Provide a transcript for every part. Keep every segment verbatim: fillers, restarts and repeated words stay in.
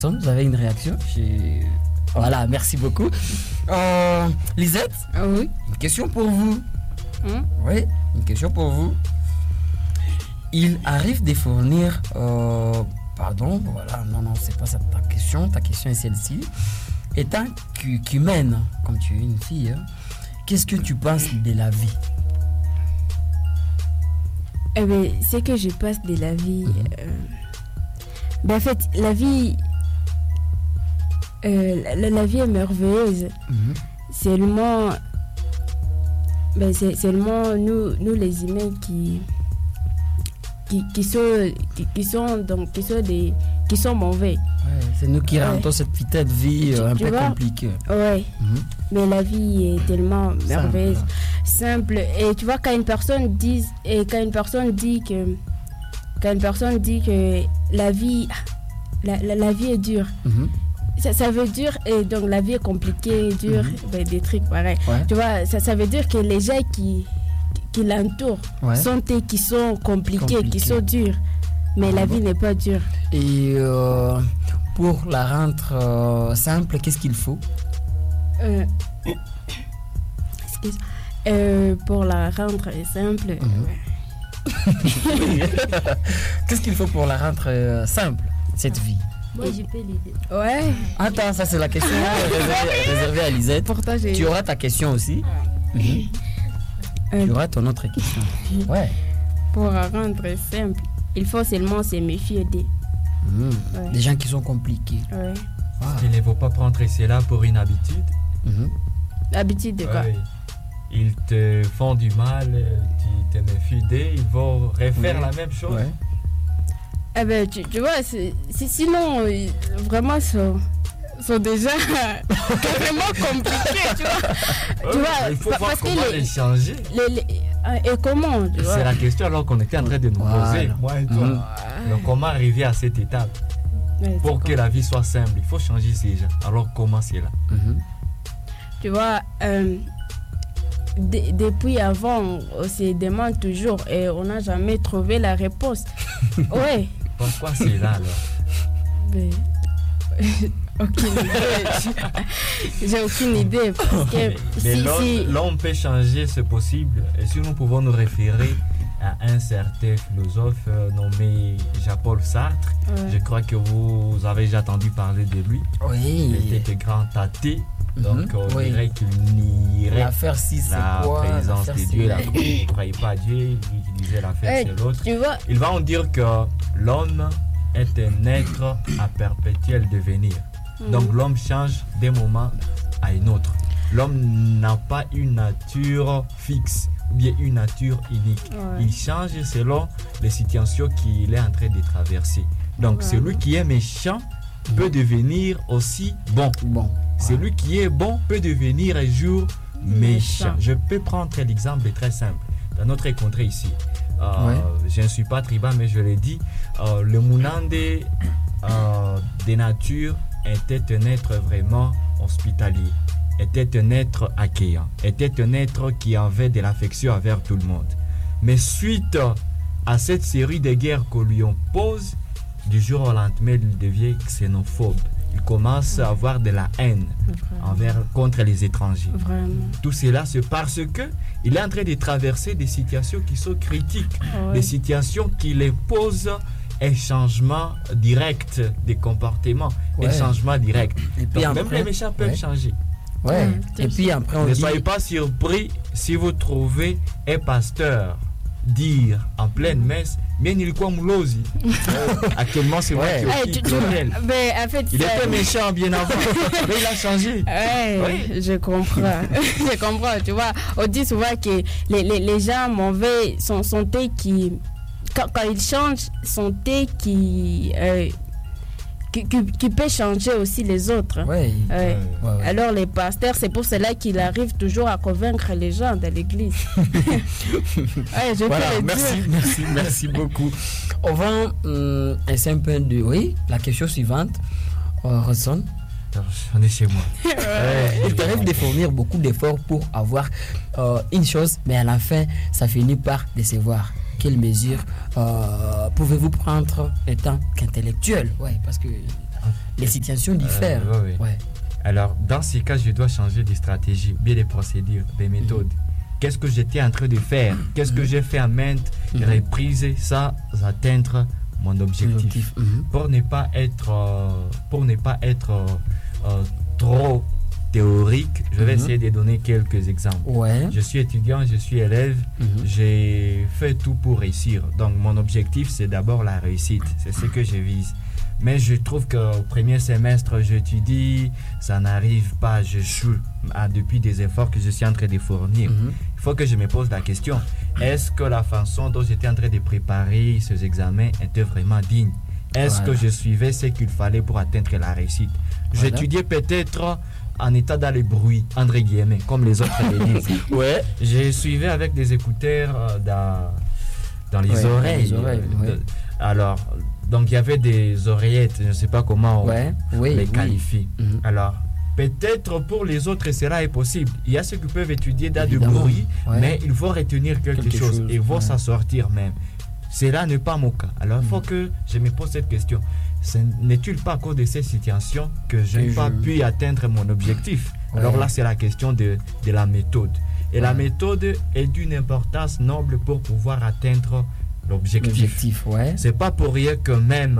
Vous avez une réaction? J'ai... Voilà, merci beaucoup. Euh, Lisette, ah oui. Une question pour vous. Hum? Oui, une question pour vous. Il arrive de fournir... Euh, pardon, voilà, non, non, c'est pas ça ta question. Ta question est celle-ci. Étant qu'humaine, comme tu es une fille, hein, qu'est-ce que tu penses de la vie? Eh bien, ce que je pense de la vie... Mhm. Euh, ben, en fait, la vie... Euh, la, la vie est merveilleuse. Mhm. Seulement... Ben, c'est seulement nous, nous les humains qui... Qui, qui sont qui, qui sont donc qui sont des qui sont mauvais. Ouais, c'est nous qui Ouais. rendons cette petite vie euh, un Tu peu vois? compliquée. Ouais. Mhm. Mais la vie est tellement merveilleuse, simple. Et tu vois, quand une personne dit et quand une personne dit que quand une personne dit que la vie la, la, la vie est dure, Mhm. ça, ça veut dire et donc la vie est compliquée, dure, Mhm. ben, des trucs pareils. Ouais. Tu vois, ça, ça veut dire que les gens qui qui l'entourent Ouais. sont des qui sont compliqués, Compliqués. qui sont durs. Mais Ah la bon? vie n'est pas dure. Et euh, pour la rendre euh, simple, qu'est-ce qu'il faut? Euh, excuse. Euh, pour la rendre simple, Mhm. Qu'est-ce qu'il faut pour la rendre euh, simple, cette vie? Moi, j'ai pas l'idée. ouais. Attends, ça c'est la question réservée, réservée à Lisette. Pourtant, j'ai Tu auras ta question aussi. Mhm. Euh, Tu auras ton autre question. Ouais. pour la rendre simple, il faut seulement se méfier des. Mhm. Ouais. Des gens qui sont compliqués. Ouais. Ah. Il ne faut pas prendre cela pour une habitude. Mhm. L'habitude de quoi? Ouais. Ils te font du mal, tu te méfies d'eux, ils vont refaire Ouais. la même chose. Ouais. Eh ben, tu, tu vois, c'est, c'est- sinon, euh, vraiment, sont, sont déjà carrément compliqués, tu vois. Ouais, Tu vois, il faut pa- voir parce que comment les- les changer. Les- les- euh, et comment, tu vois? C'est la question alors qu'on était en train de nous Voilà. poser, moi et toi. Mhm. Donc comment arriver à cette étape Ouais, pour c'est que la vie soit simple? Il faut changer ces gens. Alors comment c'est là? Mhm. Tu vois, euh, de- depuis avant, on se demande toujours et on n'a jamais trouvé la réponse. Ouais. Pourquoi c'est là alors? Mais... aucune idée. J'ai aucune idée. Parce que Mais, mais si, l'homme, si- l'homme peut changer, c'est possible. Et si nous pouvons nous référer à un certain philosophe euh, nommé Jean-Paul Sartre, Ouais. je crois que vous avez déjà entendu parler de lui. Il Oui. était grand athée, Mhm. donc on Oui. dirait qu'il nierait L'affaire si c'est la quoi? présence L'affaire, de c'est- Dieu. La, il ne croyait pas à Dieu, lui qui disait l'affaire Eh, c'est l'autre. tu vois, Il va en dire que l'homme est un être à perpétuel devenir. Donc l'homme change d'un moment à un autre. L'homme n'a pas une nature fixe ou bien une nature unique. Ouais. Il change selon les situations qu'il est en train de traverser. Donc Ouais. celui qui est méchant peut devenir aussi bon. Bon. Celui qui est bon peut devenir un jour méchant. Méchant. Je peux prendre l'exemple très simple. Dans notre contrée ici, euh, Ouais. je ne suis pas tribal, mais je l'ai dit, euh, le Mounande euh, des natures était un être vraiment hospitalier, était un être accueillant, était un être qui avait de l'affection envers tout le monde. Mais suite à cette série de guerres qu'on lui pose, du jour au lendemain, il devient xénophobe. Il commence à avoir de la haine Vraiment. envers, contre les étrangers. Vraiment. Tout cela, c'est parce que il est en train de traverser des situations qui sont critiques, Ouais. des situations qui les posent un changement direct des comportements, Ouais. un changement direct. Et puis Donc, même après- les méchants peuvent ouais. changer. Ouais. Ouais, Et puis après, on Ne dit. soyez pas surpris si vous trouvez un pasteur dire en pleine messe, bien il quoi moulosi. Actuellement, c'est moi Ouais. qui Eh, occupe tu- tu- l'hôtel. mais en fait, Il ça- était méchant bien avant, mais il a changé. Ouais, Oui. je comprends. je comprends. Tu vois, on dit souvent que les, les, les gens mauvais sont, sont eux qui, quand, quand ils changent, sont eux qui, euh, qui, qui, qui peut changer aussi les autres. Ouais. Ouais. Ouais, ouais. Alors les pasteurs, c'est pour cela qu'il arrive toujours à convaincre les gens de l'église. Ouais, je Voilà, peux le merci, dire. merci, merci beaucoup. On va hum, essayer un peu de. Oui, la question suivante euh, ressonne. On est chez moi. Euh, il t'arrive de fournir beaucoup d'efforts pour avoir euh, une chose, mais à la fin, ça finit par décevoir. Quelles mesures euh, pouvez-vous prendre étant qu'intellectuel? Ouais, parce que les situations diffèrent. Euh, ouais, ouais. Ouais. Alors, dans ces cas, je dois changer de stratégie, bien des procédures, des méthodes. Mm-hmm. Qu'est-ce que j'étais en train de faire? Qu'est-ce mm-hmm. que j'ai fait à maintes mm-hmm. reprises sans atteindre mon objectif? Mm-hmm. Pour ne pas être, euh, pour ne pas être euh, euh, trop théorique, je vais mm-hmm. essayer de donner quelques exemples. Ouais. Je suis étudiant, je suis élève, mm-hmm. j'ai fait tout pour réussir. Donc, mon objectif, c'est d'abord la réussite. C'est ce que je vise. Mais je trouve qu'au premier semestre, j'étudie, ça n'arrive pas, j'échoue ah, depuis des efforts que je suis en train de fournir. Mm-hmm. Il faut que je me pose la question, est-ce que la façon dont j'étais en train de préparer ces examens était vraiment digne? Est-ce voilà. que je suivais ce qu'il fallait pour atteindre la réussite? Voilà. J'étudiais peut-être en état dans le bruit, entre guillemets, comme les autres le disent. Ouais. Je suivais avec des écouteurs euh, dans, dans les ouais, oreilles. Les oreilles ouais. de, alors, donc il y avait des oreillettes, je ne sais pas comment on ouais, oui, les qualifie. Oui. Mm-hmm. Alors, peut-être pour les autres, cela est possible. Il y a ceux qui peuvent étudier dans du bruit, ouais. mais il faut retenir quelque, quelque chose, chose et il faut ouais. s'en sortir même. Cela n'est pas mon cas. Alors, il faut mm-hmm. que je me pose cette question. Ce n'est-il pas à cause de ces situations que je n'ai pas je... pu atteindre mon objectif? Ouais. Alors là, c'est la question de, de la méthode. Et ouais. la méthode est d'une importance noble pour pouvoir atteindre l'objectif. L'objectif, ouais. C'est pas pour rien que même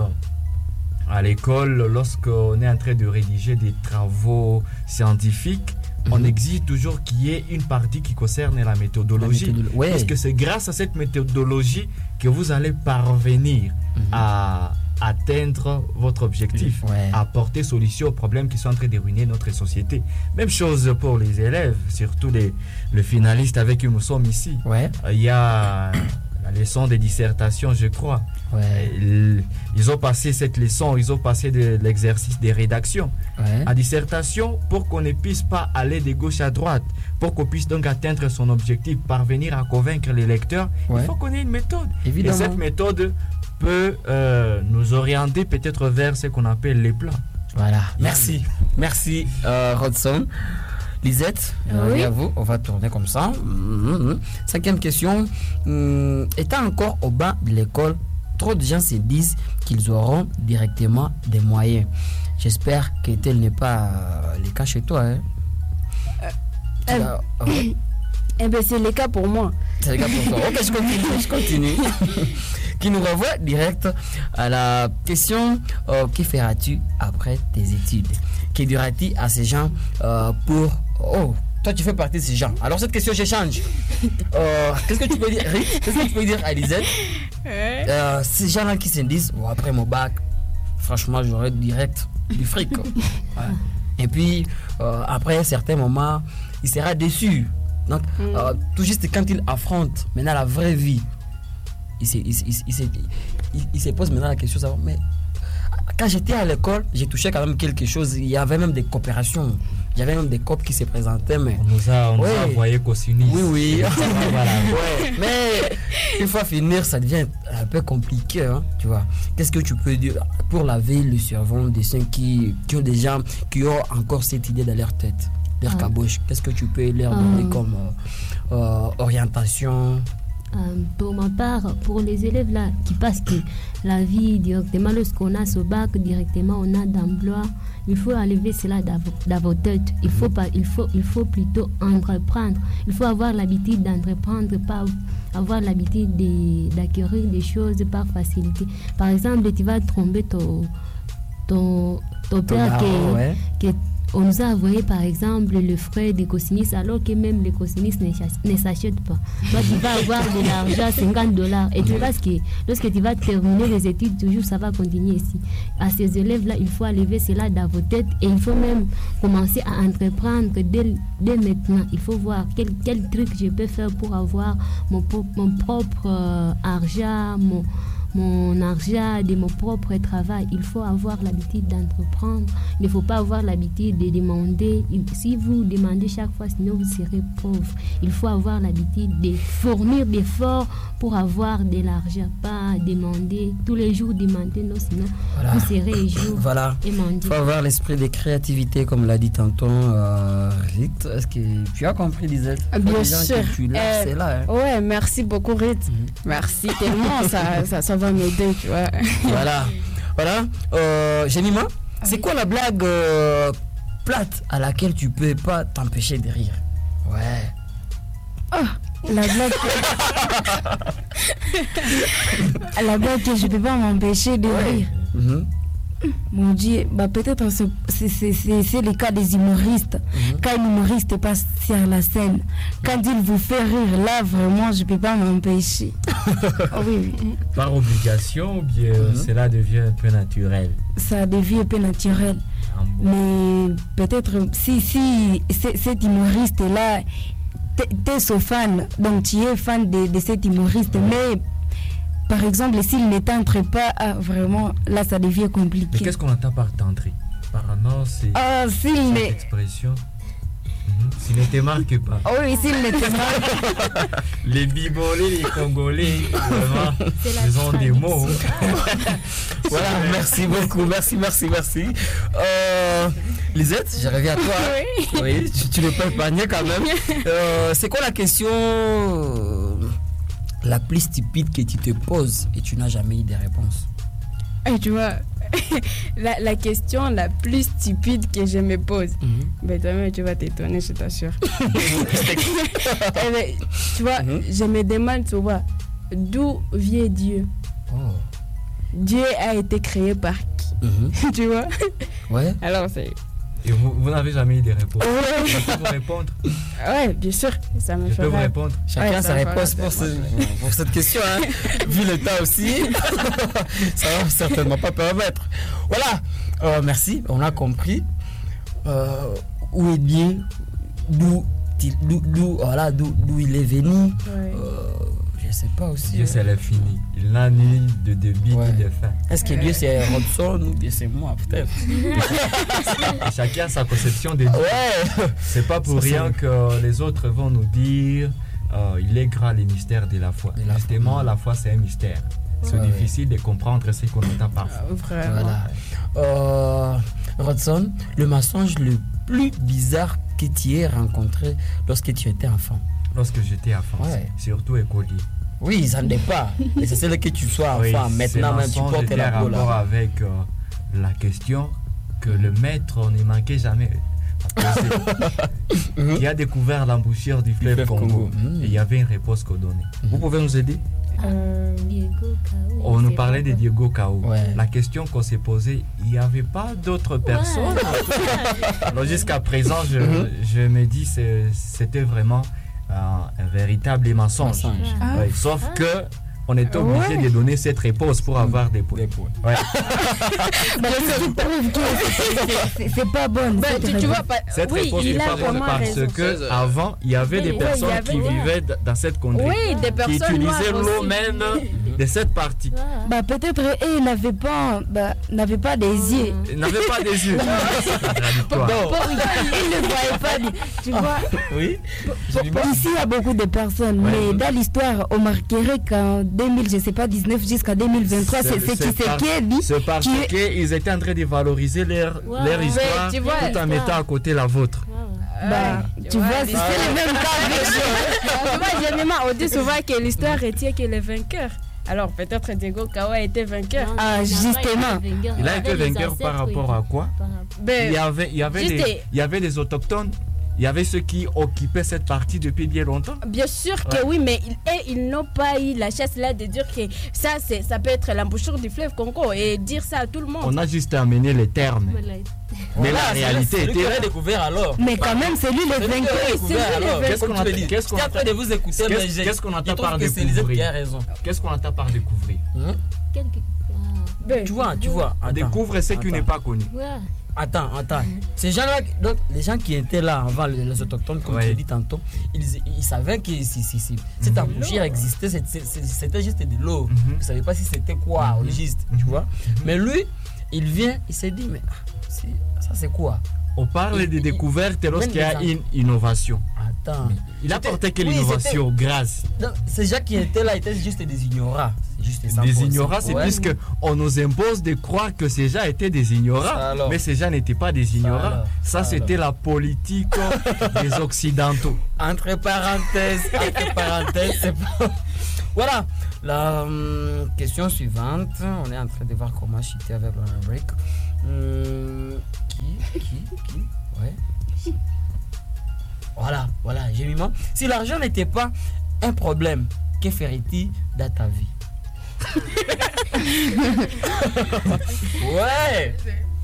à l'école, lorsqu'on est en train de rédiger des travaux scientifiques, mm-hmm. on exige toujours qu'il y ait une partie qui concerne la méthodologie. La méthodolo- ouais. Parce que c'est grâce à cette méthodologie que vous allez parvenir mm-hmm. à atteindre votre objectif, ouais. à apporter solution aux problèmes qui sont en train de ruiner notre société. Même chose pour les élèves, surtout les, les finalistes avec qui nous sommes ici. Ouais. Il y a la leçon de dissertation, je crois. Ouais. Ils, ils ont passé cette leçon, ils ont passé de l'exercice de rédaction. Ouais. La dissertation, pour qu'on ne puisse pas aller de gauche à droite, pour qu'on puisse donc atteindre son objectif, parvenir à convaincre les lecteurs, ouais. il faut qu'on ait une méthode. Évidemment. Et cette méthode peut euh, nous orienter peut-être vers ce qu'on appelle les plans. Voilà. Merci. Merci, euh, Rodson. Lisette, oui. à vous, on va tourner comme ça. Mmh. Cinquième question. Mmh. Étant encore au bas de l'école, trop de gens se disent qu'ils auront directement des moyens. J'espère que tel n'est pas euh, le cas chez toi. Hein. Euh, euh, euh, eh bien, c'est le cas pour moi. C'est le cas pour toi. Ok, je continue. Je continue. Qui nous renvoie direct à la question euh, que feras-tu après tes études? Que diras-tu à ces gens euh, pour... Oh, toi tu fais partie de ces gens. Alors cette question, je change. Euh, qu'est-ce que tu peux dire, Rick? Qu'est-ce que tu peux dire à Lisette? euh, Ces gens-là qui se disent, bon, après mon bac, franchement, j'aurai direct du fric. Quoi. Ouais. Et puis, euh, après un certain moment, il sera déçu. Donc, mm. euh, tout juste quand il affronte maintenant la vraie vie, il se, il, il, il, il, il se pose maintenant la question de savoir, mais quand j'étais à l'école, j'ai touché quand même quelque chose. Il y avait même des coopérations. Il y avait même des coop qui se présentaient. Mais... On nous a, on ouais. nous a envoyé Cossinis. Oui, oui. Voilà. Ouais. Mais une fois finir, ça devient un peu compliqué. Hein, tu vois. Qu'est-ce que tu peux dire pour laver le cerveau des gens qui, qui ont des gens qui ont encore cette idée dans leur tête, leur ah. caboche? Qu'est-ce que tu peux leur donner ah. comme euh, euh, orientation? Euh, pour ma part, pour les élèves là qui passent que la vie directement, lorsqu'on a ce bac directement, on a d'emploi, il faut enlever cela dans vos têtes. Il faut pas, il faut, il faut plutôt entreprendre. Il faut avoir l'habitude d'entreprendre, pas avoir l'habitude de, d'acquérir des choses par facilité. Par exemple, tu vas tromper ton ton, ton père qui, ouais. qui on nous a envoyé par exemple le frais des Cossinis alors que même les Cossinis ne s'achètent pas. Toi, tu vas avoir de l'argent, cinquante dollars. Et tu vois que lorsque tu vas terminer les études, toujours ça va continuer ici. À ces élèves-là, il faut enlever cela dans vos têtes et il faut même commencer à entreprendre dès, dès maintenant. Il faut voir quel, quel truc je peux faire pour avoir mon, mon propre euh, argent, mon... mon argent, de mon propre travail. Il faut avoir l'habitude d'entreprendre. Il ne faut pas avoir l'habitude de demander. Si vous demandez chaque fois, sinon vous serez pauvre. Il faut avoir l'habitude de fournir d'efforts pour avoir de l'argent. Pas demander tous les jours, demander, non, sinon voilà. Vous serez jour voilà. et mendier. Il faut avoir l'esprit de créativité, comme l'a dit tantôt euh, Rite. Est-ce que tu as compris, Lisette? Bien sûr. Tu euh, c'est là, hein. Ouais, merci beaucoup, Rite. Mm-hmm. Merci tellement, ça, ça, ça va m'aider, tu vois. Voilà. Voilà. Euh, Jemima, C'est quoi la blague euh, plate à laquelle tu peux pas t'empêcher de rire? Ouais. La blague que... la blague que je peux pas m'empêcher de rire. Mhm. Mon Dieu, bah peut-être c'est, c'est, c'est, c'est, c'est le cas des humoristes. Mhm. Quand un humoriste passe sur la scène, quand il vous fait rire, là vraiment je peux pas m'empêcher. Oh, oui, oui, Par obligation ou bien Mhm. cela devient un peu naturel? ça devient un peu naturel. Ah bon. Mais peut-être si, si c- cet humoriste-là, t'es, t'es son fan, donc tu es fan de, de cet humoriste, mais par exemple, s'il ne t'entre pas, ah, vraiment, là ça devient Mais compliqué. qu'est-ce qu'on entend par tendrer? Apparemment, c'est Ah, s'il cette ne... expression. Mhm. S'il ne te marque pas. Oh oui, s'il ne te marque. Les Bibolais, les Congolais, vraiment, C'est la ils ont des mots. Voilà, merci beaucoup, merci, merci, merci. Euh, Lisette, je reviens à toi. Oui. Oui, tu, tu ne peux pas nier quand même. Euh, c'est quoi la question euh, la plus stupide que tu te poses et tu n'as jamais eu de réponse? Et tu vois, la, la question la plus stupide que je me pose, Mhm. ben toi-même tu vas t'étonner, je t'assure. Eh ben, tu vois, Mhm. je me demande souvent d'où vient Dieu. Oh. Dieu a été créé par qui? Mhm. Tu vois? Ouais. Alors c'est... Et vous, vous n'avez jamais eu de réponse. Ouais, Je peux vous répondre. ouais, bien sûr, ça me Je peux vous fera... répondre. Chacun Ouais, sa ça réponse va, pour, ça ce- pour cette question. Hein. Vu le temps aussi, ça va certainement pas permettre. Voilà, Euh, merci, on a compris. Euh, où est Dieu? D'où il- d'où- d'où- voilà, d'où d'où il est venu? Ouais. Euh, je sais pas aussi. Dieu, hein. c'est l'infini. Il n'a ni de début Ouais. ni de fin. Est-ce que Dieu c'est Robson ou bien c'est moi peut-être? Et chacun a sa conception de Dieu. Ouais. C'est pas pour Ça, c'est- rien que les autres vont nous dire euh, il est grand les mystères de la foi. De la Justement, foi. la foi, c'est un mystère. C'est Ouais. difficile de comprendre ce qu'on entend parfois. Ah, Vraiment. Voilà. Euh, Rodson, le mensonge le plus bizarre que tu aies rencontré lorsque tu étais enfant? Lorsque j'étais enfant, Ouais. surtout écolier. Oui, ça ne l'est pas. Mais c'est celle que tu sois Oui, enfant. Maintenant, ces même tu mensonges portes étaient la en peau rapport là. avec euh, la question que le maître ne manquait jamais. Parce que c'est- Mhm. qui a découvert l'embouchure du fleuve fleuve Congo. Congo. Mhm. Et il y avait une réponse qu'on donnait. Vous pouvez nous aider? Euh, Diego Cao. On nous parlait de Diego Cao. Ouais. La question qu'on s'est posée, il n'y avait pas d'autres personnes. Alors jusqu'à présent, je, Mhm. je me dis que c'était vraiment euh, un véritable mensonge. Mensonge. Ah. Ouais, sauf que on est obligé Ouais. de donner cette réponse pour avoir des points. Des points. Ouais. bah, ce qui prouve que c'est- c'est- c'est pas bon. Ben, cette tu, tu réponse. vois, pas, Cette oui, réponse il n'est a pas bonne vraiment parce raison. que avant il y avait des Ouais, personnes il y avait- qui ouais. vivaient d- dans cette contrée, Oui, des qui personnes utilisaient noires l'eau aussi. même de cette partie. Ah. Bah, peut-être eux n'avaient pas, bah, n'avaient pas des yeux. Ils n'avaient pas des yeux. C'est contradictoire. Bon, Ils ne voyaient pas. du- Tu vois, oui. ici il y a beaucoup de personnes, Ouais. mais dans l'histoire, on marquerait qu'en deux mille, je sais pas, dix-neuf jusqu'à deux mille vingt-trois, c'est c'est C'est par- Tshisekedi. c'est parce qui est- qu'ils étaient en train de valoriser leur, Ouais. leur Mais histoire tu vois, tout en mettant à côté la vôtre. Ah. Bah, tu vois, c'est le même cas avec Tu vois, généralement, on dit souvent que l'histoire retient que les vainqueurs. Alors peut-être Diego Cao a été vainqueur. Non, Ah, il n'a pas justement. été vainqueur. Il a Avec été les vainqueur par ancêtres rapport à quoi? Par rapport- Il Ben, y avait, il y avait, juste- des, il y avait des autochtones, il y avait ceux qui occupaient cette partie depuis bien longtemps. bien sûr que Ouais. oui, mais ils, et ils n'ont pas eu la chance là de dire que ça, c'est, ça peut être l'embouchure du fleuve Congo et dire ça à tout le monde. On a juste amené les termes. Voilà. Mais la réalité C'est lui qui était. l'a découvert alors. Mais quand même, c'est lui le C'est lui qui vainqueur. l'a découvert c'est lui le alors. vainqueur. Qu'est-ce qu'on Qu'est-ce qu'on a dit? a- qu'est-ce qu'on J'étais en train de vous écouter, mais Qu'est-ce j'ai- qu'est-ce qu'on je entend trouve par que c'est Lisette découvrir? qui a raison. Qu'est-ce qu'on entend par découvrir? Hein? Quelque- ah. Ben, Tu vois, tu vois. On attends. découvre ce qui Attends. n'est pas connu. Ouais. Attends, attends. Ces gens-là, donc les gens qui étaient là avant les, les autochtones, comme Ouais. tu dis tantôt, ils, ils savaient que si, si, si, cette embouchure existait, c'est- c'est- c'est- c'était juste de l'eau. Mhm. Ils ne savaient pas si c'était quoi au Mhm. juste, tu vois. Mais lui, il vient, il s'est dit, mais ah, c'est- ça c'est quoi? On parle Il- de il- découverte lorsqu'il y a il- une innovation. Attends. Il apportait quelle oui, innovation grâce Donc, ces gens qui étaient là étaient juste des ignorants. C'est juste ça. Des pour- ignorants, c'est ouais. plus qu'on nous impose de croire que ces gens étaient des ignorants. Ça alors. Mais ces gens n'étaient pas des ignorants. alors, Ça, ça c'était la politique des Occidentaux. Entre parenthèses, entre parenthèses, c'est pas. Voilà, la hum, question suivante. On est en train de voir comment chuter avec la rubrique. Hum, qui Qui Qui Ouais. Voilà, voilà, j'ai mis moi. Si l'argent n'était pas un problème, que ferais-tu dans ta vie? Ouais.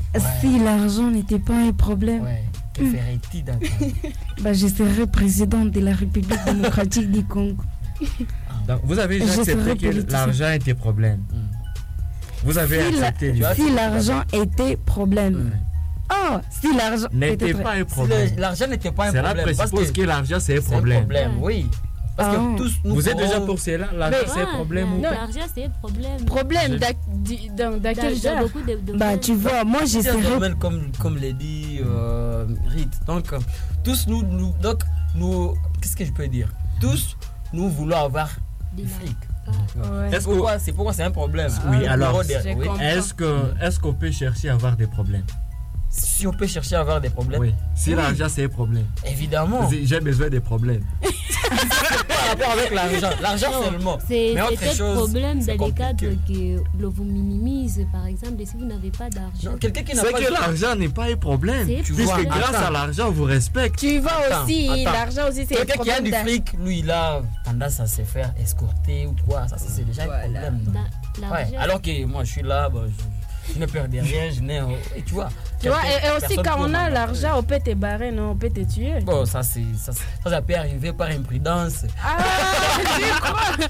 Si l'argent n'était pas un problème, Ouais. Que ferais-tu dans ta vie? bah, je serais président de la République démocratique du Congo. Donc, vous avez déjà Je accepté serai que politicien. l'argent était problème. Hum. Vous avez Si, la- accepté. du- si l'argent était problème. Ouais. Oh, si l'argent N'était était pas un Si problème. le- l'argent n'était pas un Cela problème, parce présuppose que que l'argent c'est un c'est un problème. problème, oui. Parce Ah. que tous nous Vous êtes pourrons- déjà pour cela? L'argent Mais- c'est un problème ou non. pas? L'argent, c'est un problème. Problème Je- d'ac- di- dans, dans Dans- quel dans genre? beaucoup de domaines. Bah, tu vois, moi, je C'est un serais. domaine comme, comme l'a dit euh, Rite. Donc, euh, tous nous, nous, donc, nous, qu'est-ce que je peux dire? Tous, nous voulons avoir Des du fric. Ah. Ouais. C'est pourquoi, c'est pourquoi c'est un problème. Oui, Ah, alors, numéro de- je oui. comprends. Est-ce que est-ce qu'on peut chercher à avoir des problèmes? Si on peut chercher à avoir des problèmes, Oui. Si Oui. l'argent c'est un problème. évidemment. J'ai j'ai besoin des problèmes. C'est pas rapport avec l'argent. L'argent seulement. C'est Mais autre c'est un chose, problème c'est dans les cadres compliqué. que le- vous minimise, par exemple, si vous n'avez pas d'argent. Non, quelqu'un qui n'a C'est pas que l'argent n'est pas un problème. C'est Tu Puisque vois, grâce attends. à l'argent, on vous respecte. Tu vois Attends, aussi, attends. l'argent aussi, c'est un Quelqu'un qui a problème du d'a- fric, lui, il a tendance à se faire escorter ou quoi. Ça, ça, c'est déjà Voilà. un problème. non? Da- Ouais, l'argent- alors que moi je suis là, bah, je, je ne perds rien, je n'ai. Et tu vois. Tu vois, et, et aussi personne quand peut on a m'en l'argent, on peut te barrer, non, on peut te tuer. Bon, ça, c'est, ça, ça, ça peut arriver par imprudence. Ah, tu crois?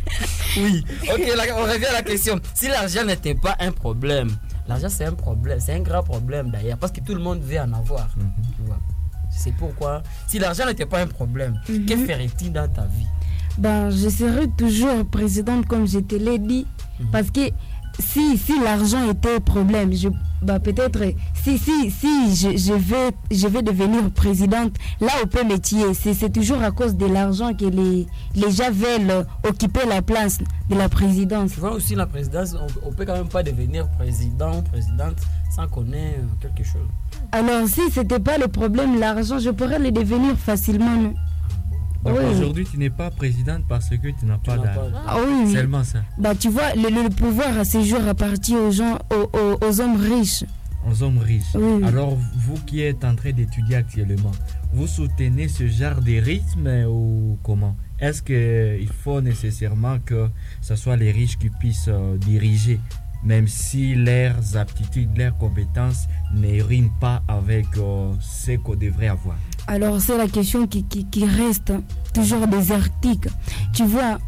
Oui. Ok, là, on revient à la question. Si l'argent n'était pas un problème, l'argent c'est un problème, c'est un grand problème d'ailleurs, parce que tout le monde veut en avoir. Mhm. Tu vois. C'est pourquoi, si l'argent n'était pas un problème, Mhm. que ferais-tu dans ta vie? Ben, je serai toujours présidente comme je te l'ai dit. Mhm. Parce que si, si l'argent était un problème, je, bah, peut-être si, si, si je, je, vais, je vais devenir présidente, là on peut me tuer. C'est, c'est toujours à cause de l'argent que les, les gens veulent occuper la place de la présidence. Tu vois aussi la présidence, on, on peut quand même pas devenir président, présidente sans qu'on ait euh, quelque chose. Alors si c'était pas le problème, l'argent, je pourrais le devenir facilement. Non? Donc Oui. aujourd'hui, tu n'es pas présidente parce que tu n'as Tu pas n'as d'argent. pas- Ah oui, oui. Seulement ça. Bah, tu vois, le, le pouvoir à ce jour appartient aux gens, aux, aux, aux hommes riches. Aux hommes riches. Oui. Alors, vous qui êtes en train d'étudier actuellement, vous soutenez ce genre de rythme ou comment? Est-ce qu'il faut nécessairement que ce soit les riches qui puissent euh, diriger, même si leurs aptitudes, leurs compétences ne riment pas avec euh, ce qu'on devrait avoir? Alors c'est la question qui, qui, qui reste hein, toujours désertique. Tu vois,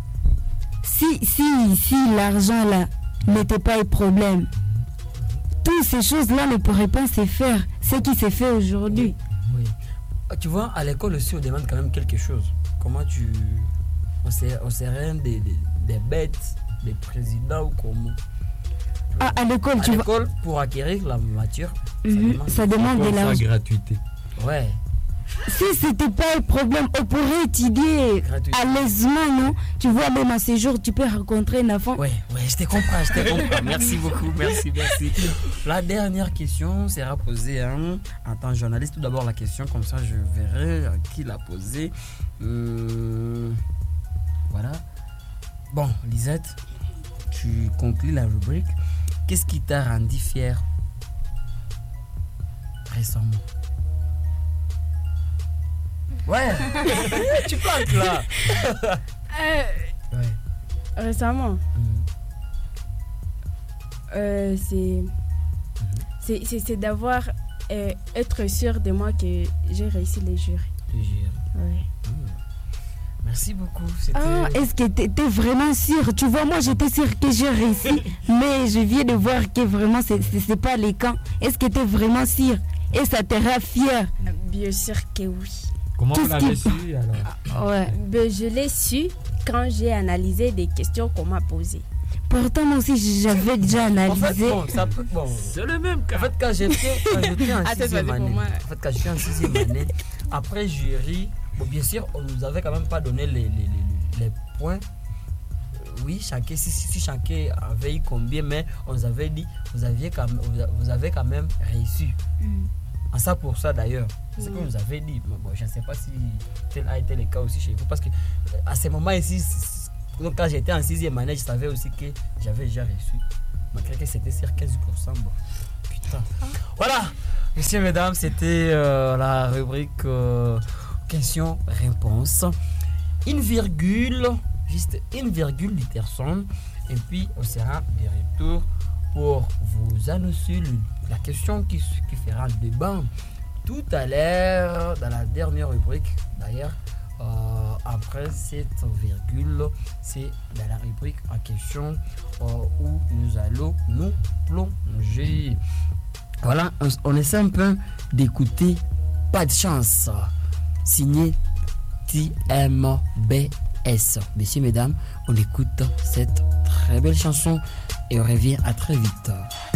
si, si, si l'argent là n'était pas un problème, toutes ces choses-là ne pourraient pas se faire, ce qui se fait aujourd'hui. Oui. Ah, tu vois, à l'école aussi, on demande quand même quelque chose. Comment tu. On serait, on serait des, des, des bêtes, des présidents ou comment? Ah, à l'école, À tu vois, l'école, pour acquérir la matière, mhm, ça demande de Comme ça, l'argent. gratuité. ouais, Si c'était pas un problème, on pourrait étudier gratuit. à l'aisement, non? Tu vois, même à ce jour, tu peux rencontrer un enfant. Ouais, ouais, je te comprends, je te comprends. Merci beaucoup, merci, merci. La dernière question sera posée hein, en tant que journaliste. Tout d'abord la question, comme ça je verrai à qui l'a posée. Hum, voilà. Bon, Lisette, tu conclus la rubrique. Qu'est-ce qui t'a rendu fier récemment? Ouais, tu plantes là. Euh, Ouais. récemment, Hum, euh, c'est, c'est, c'est, c'est d'avoir euh, être sûr de moi que j'ai réussi les jurys. le gire. Ouais. Merci beaucoup. C'était... Ah, est-ce que tu étais vraiment sûr? Tu vois, moi j'étais sûre que j'ai réussi, mais je viens de voir que vraiment c'est, c'est, c'est pas les camps. Est-ce que tu es vraiment sûr? Et ça te rend fier? Bien sûr que oui. Comment vous Qu'est-ce l'avez qui- su alors? Ouais. Ben, je l'ai su quand j'ai analysé des questions qu'on m'a posées. Pourtant, moi aussi, j'avais déjà En fait, analysé. bon, ça peut... bon. C'est le même En cas. fait, quand j'étais, quand j'étais en Ah, c'est sixième pas pour année, moi. en fait, quand j'étais en sixième année, après jury, bon, bien sûr, on nous avait quand même pas donné les, les, les, les points. Euh, Oui, chacun, si, si, si chacun avait eu combien, mais on nous avait dit, vous aviez quand même, vous a- vous avez quand même réussi. En ça pour ça d'ailleurs, c'est ce qu'on nous avait dit. Mais bon, je ne sais pas si tel a été le cas aussi chez vous, parce que euh, à ce moment ici, c'est- Donc quand j'étais en sixième année, je savais aussi que j'avais déjà reçu. Malgré que c'était sur quinze pour cent. Bon. Putain. Voilà, messieurs, mesdames, c'était euh, la rubrique euh, questions-réponses. Une virgule, juste une virgule de personnes. Et puis, on sera de retour pour vous annoncer le, la question qui, qui fera le débat tout à l'heure dans la dernière rubrique. D'ailleurs, euh, après cette virgule, c'est dans la rubrique en question euh, où nous allons nous plonger. Voilà, on, on essaie un peu d'écouter Pas de chance, signé T M B S. Messieurs, mesdames, on écoute cette très belle chanson et on revient à très vite.